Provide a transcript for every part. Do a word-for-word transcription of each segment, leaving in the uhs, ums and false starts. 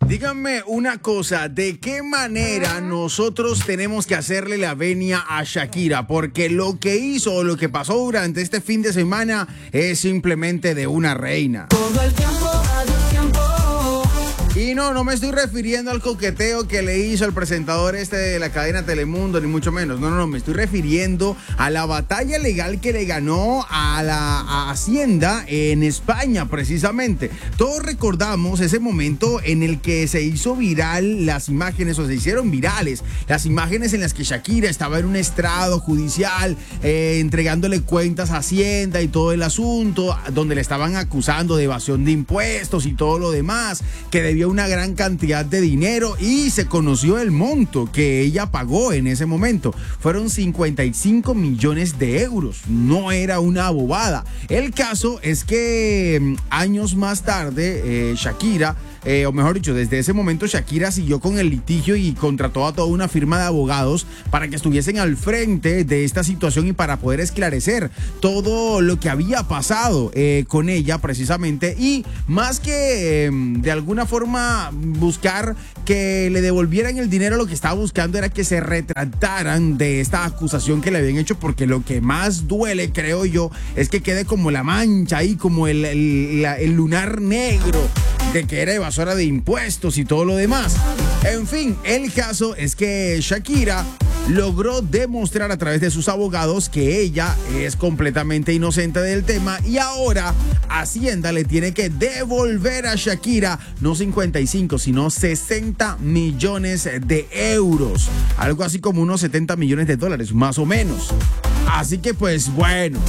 Díganme una cosa, ¿de qué manera nosotros tenemos que hacerle la venia a Shakira? Porque lo que hizo o lo que pasó durante este fin de semana es simplemente de una reina. Todo el tiempo, a tu tiempo. Y no, no me estoy refiriendo al coqueteo que le hizo el presentador este de la cadena Telemundo, ni mucho menos. No, no, no, me estoy refiriendo a la batalla legal que le ganó a la a Hacienda en España, precisamente. Todos recordamos ese momento en el que se hizo viral las imágenes, o se hicieron virales, las imágenes en las que Shakira estaba en un estrado judicial, eh, entregándole cuentas a Hacienda y todo el asunto, donde le estaban acusando de evasión de impuestos y todo lo demás, que debió una gran cantidad de dinero, y se conoció el monto que ella pagó en ese momento. Fueron cincuenta y cinco millones de euros. No era una bobada. El caso es que años más tarde, eh, Shakira, eh, o mejor dicho, desde ese momento Shakira siguió con el litigio y contrató a toda una firma de abogados para que estuviesen al frente de esta situación y para poder esclarecer todo lo que había pasado eh, con ella precisamente, y más que eh, de alguna forma buscar que le devolvieran el dinero, lo que estaba buscando era que se retractaran de esta acusación que le habían hecho, porque lo que más duele, creo yo, es que quede como la mancha ahí, como el, el, la, el lunar negro de que era evasora de impuestos y todo lo demás. En fin, el caso es que Shakira logró demostrar a través de sus abogados que ella es completamente inocente del tema, y ahora Hacienda le tiene que devolver a Shakira no cincuenta y cinco, sino sesenta millones de euros. Algo así como unos setenta millones de dólares, más o menos. Así que pues bueno,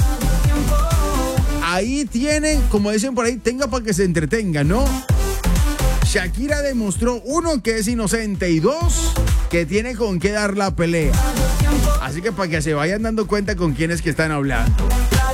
ahí tienen, como dicen por ahí, tenga para que se entretenga, ¿no? Shakira demostró, uno, que es inocente, y dos, que tiene con qué dar la pelea. Así que para que se vayan dando cuenta con quiénes que están hablando.